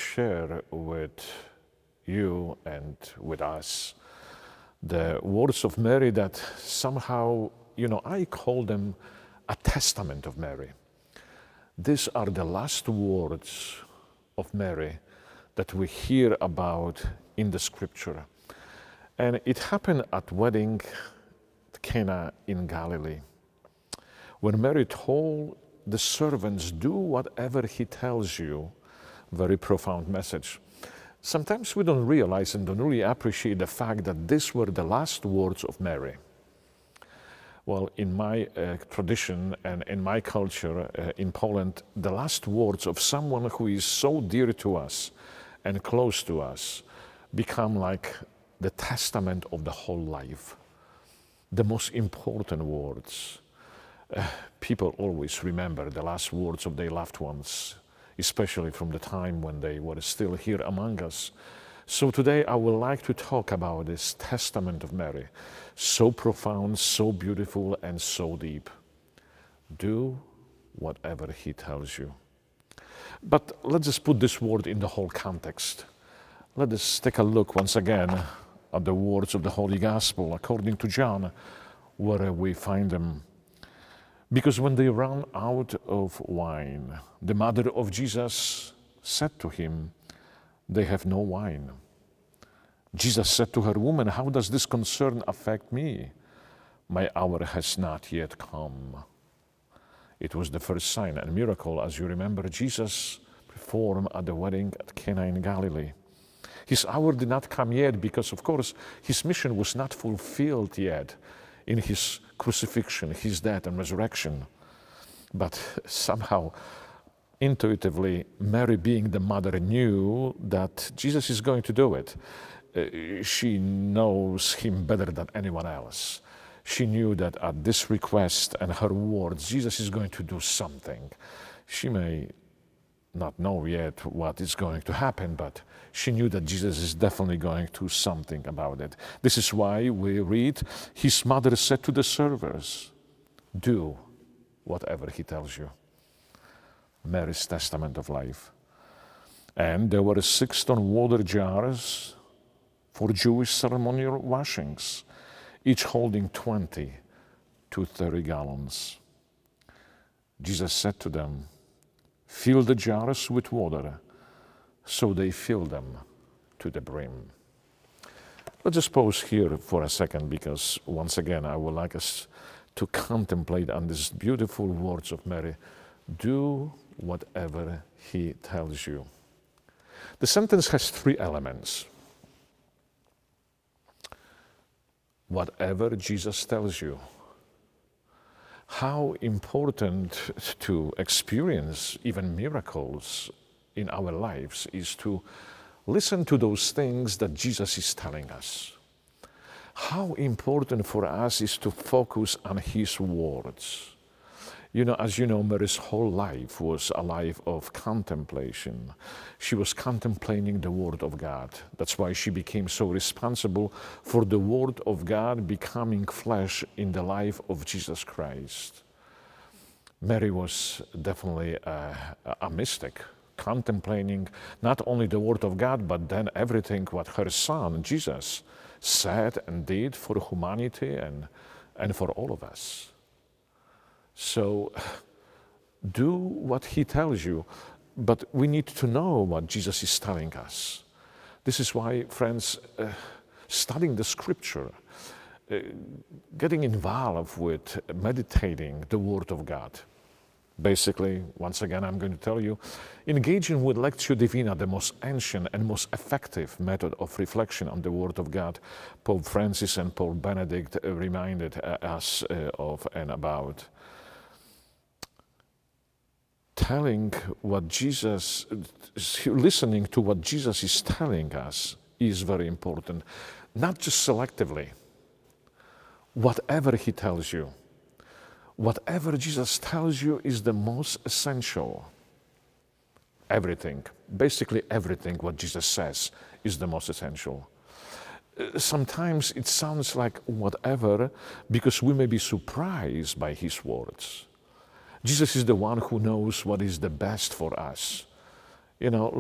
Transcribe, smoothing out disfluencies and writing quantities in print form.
share with you and with us the words of Mary that somehow, I call them a testament of Mary. These are the last words of Mary that we hear about in the scripture. And it happened at wedding at Cana in Galilee, when Mary told the servants, do whatever he tells you. Very profound message. Sometimes we don't realize and don't really appreciate the fact that these were the last words of Mary. Well, in my tradition and in my culture in Poland, the last words of someone who is so dear to us and close to us become like the testament of the whole life. The most important words. People always remember the last words of their loved ones, especially from the time when they were still here among us. So today I would like to talk about this testament of Mary, so profound, so beautiful, and so deep. Do whatever he tells you. But let's just put this word in the whole context. Let us take a look once again at the words of the Holy Gospel according to John, where we find them. Because when they ran out of wine, the mother of Jesus said to him, they have no wine. Jesus said to her, woman, how does this concern affect me? My hour has not yet come. It was the first sign and miracle, as you remember, Jesus performed at the wedding at Cana in Galilee. His hour did not come yet because, of course, his mission was not fulfilled yet in his crucifixion, his death and resurrection. But somehow, intuitively, Mary, being the mother, knew that Jesus is going to do it. She knows him better than anyone else. She knew that at this request and her words, Jesus is going to do something. She may not know yet what is going to happen, but she knew that Jesus is definitely going to do something about it. This is why we read, his mother said to the servers, do whatever he tells you. Mary's testament of life. And there were 6 stone water jars for Jewish ceremonial washings, each holding 20 to 30 gallons. Jesus said to them, fill the jars with water. So they filled them to the brim. Let's just pause here for a second, because once again I would like us to contemplate on these beautiful words of Mary. Do whatever he tells you. The sentence has 3 elements. Whatever Jesus tells you. How important to experience even miracles in our lives is to listen to those things that Jesus is telling us. How important for us is to focus on his words. As you know, Mary's whole life was a life of contemplation. She was contemplating the Word of God. That's why she became so responsible for the Word of God becoming flesh in the life of Jesus Christ. Mary was definitely a mystic, contemplating not only the Word of God, but then everything what her Son, Jesus, said and did for humanity and for all of us. So do what he tells you, but we need to know what Jesus is telling us. This is why, friends, studying the scripture, getting involved with meditating the Word of God. Basically, once again, I'm going to tell you, engaging with Lectio Divina, the most ancient and most effective method of reflection on the Word of God, Pope Francis and Pope Benedict reminded us of and about. Telling what Jesus, listening to what Jesus is telling us is very important. Not just selectively. Whatever he tells you, whatever Jesus tells you is the most essential. Everything, basically everything what Jesus says is the most essential. Sometimes it sounds like whatever because we may be surprised by his words. Jesus is the one who knows what is the best for us.